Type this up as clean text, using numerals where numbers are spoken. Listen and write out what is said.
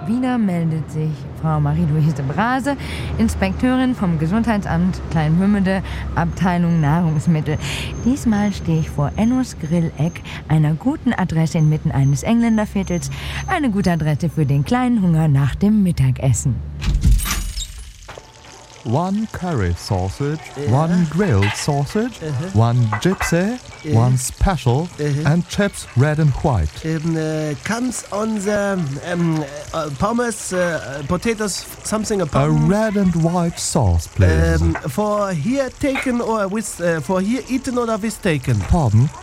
Wieder meldet sich Frau Marie-Louise Brase, Inspekteurin vom Gesundheitsamt Kleinwümmede, Abteilung Nahrungsmittel. Diesmal stehe ich vor Ennos Grilleck, einer guten Adresse inmitten eines Engländerviertels. Eine gute Adresse für den kleinen Hunger nach dem Mittagessen. 1 curry sausage, 1 grilled sausage, 1 gypsy, 1 special, and chips red and white. Comes on the pommes, potatoes, something A upon. red and white sauce, please. For here taken or with for here eaten or with taken. Pardon?